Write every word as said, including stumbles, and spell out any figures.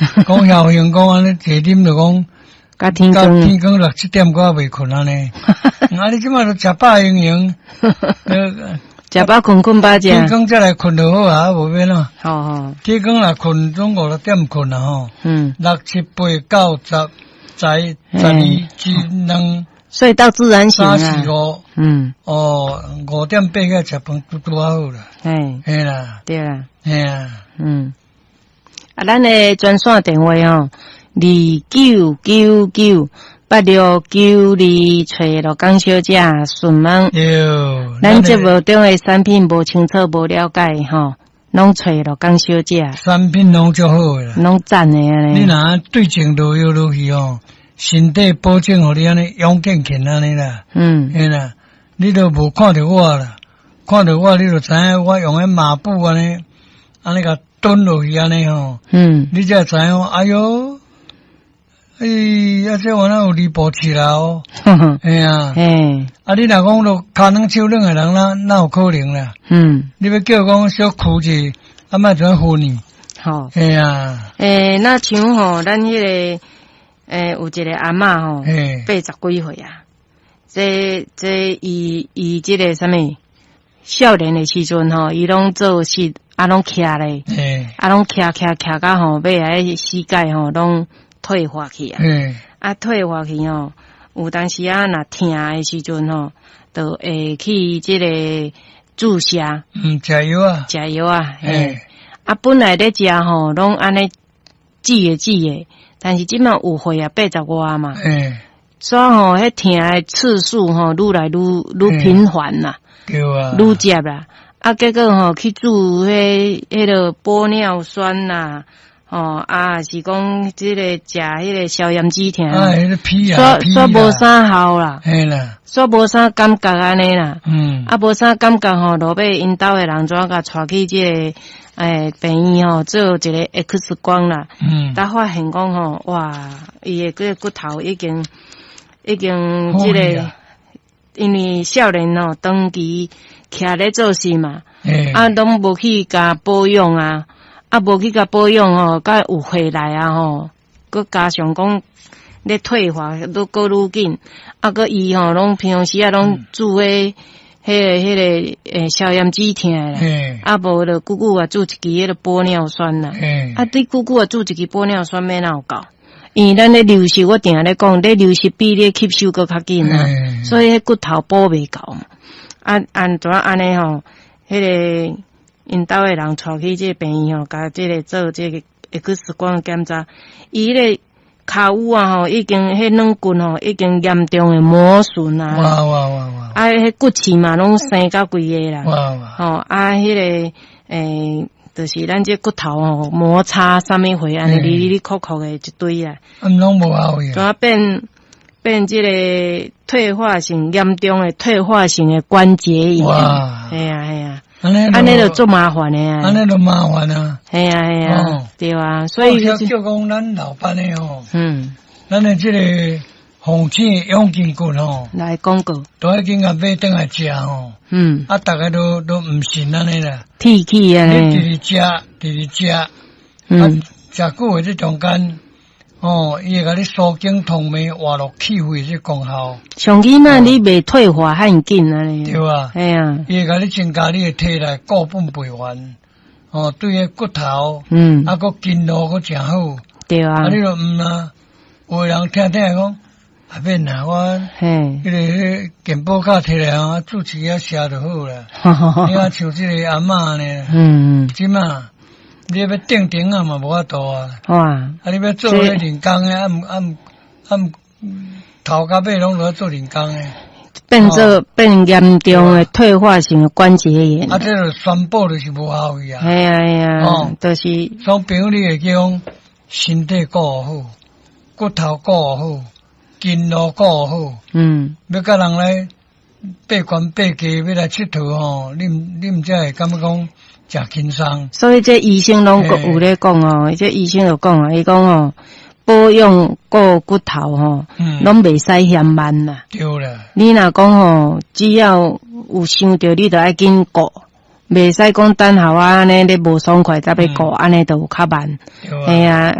讲校庆讲安尼坐啉就讲， 甲天光， 天光六七點我未困安尼。啊，你即馬都食飽盈盈， 食飽困困飽食。 天光再來困就好啊，無免咯。 好好。 天光來困，總五六點困啊吼。嗯。六七八九十十十二至兩。 睡到自然醒啊。 三四五。嗯。哦，五點八個食飯拄拄好啦。 嘿。 嘿啦。 對啦。 嘿啊。嗯。 啊，咱的專線電話吼，二九九九八六九二，找羅江小姐詢問。有。咱節目中的產品無清楚無了解吼，攏找羅江小姐。 產品攏足好誒啦。 攏讚誒安尼。你若對症落藥落去吼，身體保證互你安尼勇健健安尼啦。嗯。嘿啦，你都無看着我啦，看着我你就知影我用誒抹布安尼，安尼甲蹲落去安尼吼。嗯。你才知影，哎喲。诶，啊，这我那有离谱起啦哦，哎呀，哎，啊，你若讲都骹软手软诶人，那那有可能啦。嗯，你要叫讲小哭者，啊，莫怎昏你。好，哎呀，诶， 那像吼，咱迄个，诶，有一个阿嬷吼，八十幾歲啊，这这伊伊即個啥物，少年诶時陣吼，伊攏做事，啊，攏徛咧，啊，攏徛徛徛到吼，尾來膝蓋吼攏。退化去啊！嗯，啊，退化去吼，有當時啊，若疼誒時陣吼，就會去即個注射。 嗯，食藥啊， 食藥啊，嘿。啊，本來咧食吼，攏安尼止誒止誒，但是即滿有歲啊，八十外嘛。嗯。所以吼，迄疼誒次數吼，愈來愈愈頻繁啦。對啊。愈接啦，啊，結果吼去注迄迄個玻尿酸啦。哦啊，是講即個食迄個消炎止疼， 啊，迄個皮啊，煞煞無啥效啦， 係啦， 煞無啥感覺安尼啦，嗯，啊無啥感覺吼，落尾因兜誒人怎甲帶去即個誒病院吼做一個 X 光啦，嗯，才發現講吼，哇，伊誒個骨頭已經已經即個，因為少年吼長期徛咧做事嘛，啊，攏無去甲保養啊。啊，無去甲保養吼，甲有回來啊吼，佮加上講咧退化都佮愈緊，啊，佮伊吼攏平時啊攏注迄迄個迄個誒消炎止疼啦，啊無就久久啊注一支迄個玻尿酸啦，啊你久久啊注一支玻尿酸免哪有夠？因為咱咧流失，我定咧講，咧流失比咧吸收佮較緊啊，所以迄骨頭補袂夠嘛，啊安怎安尼吼，迄個。因兜誒人帶去即個病院吼，甲即個做即個 X 光檢查，伊迄個骹有啊吼，已經迄軟骨吼已經嚴重誒磨損啊，哇哇哇哇！啊，迄骨刺嘛攏生到規個啦，哇哇！吼啊，迄、那個誒，就是咱即骨頭吼摩擦啥物貨安尼哩哩哩扣扣誒一堆啊， 嗯，攏無效嘅， 怎啊變變即個退化性嚴重誒退化性誒關節炎，哇！係啊係啊。安尼安尼就做麻煩誒啊！ 安尼就麻煩啊！ 係啊係啊，哦、對啊，所以叫叫講咱老闆誒吼，嗯，咱誒即個紅青養筋骨吼， 來廣告， 都已經啊買轉來食吼，嗯，啊大家都都唔信安尼啦， 鐵氣啊， 你直直食，直直食，嗯，食久誒即中間。哦，伊會甲你疏經通脈活絡氣血即功效。 上起碼你袂退化較緊啊你。 對啊。係啊。伊會甲你增加你嘅體內固本培元，哦，對個骨頭，嗯，啊個筋絡個誠好。對啊。啊你就毋啊，有人聽聽講，啊免啦，我，嘿，迄個迄個健保卡摕來啊，注射啊食就好啦。你看像即個阿嬷呢，嗯，即嘛。你要定定啊嘛，無法度啊！哇！啊，你要做迄人工誒，啊毋啊毋啊毋頭甲尾攏落做人工誒， 變做變嚴重誒退化性關節炎。 啊，這個宣布就是無效去啊！ 係啊係啊，哦，就是所以朋友你會叫身體顧好，骨頭顧好，筋絡顧好。嗯，要甲人來八關八家要來佚佗吼，你毋你毋才會感覺講。真輕鬆， 所以這醫生攏有咧講哦，這醫生就講啊，伊講哦，保養顧骨頭吼，攏袂使嫌慢啦。對啦，你若講吼，只要有想到，你就愛緊顧，袂使講等下啊安尼咧無爽快，再要顧安尼就有較慢。係啊。